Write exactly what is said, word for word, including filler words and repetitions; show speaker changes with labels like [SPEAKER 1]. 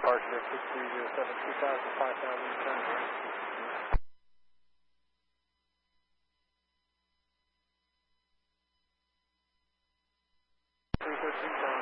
[SPEAKER 1] departure six three zero seven two thousand, five thousand, return. three thirteen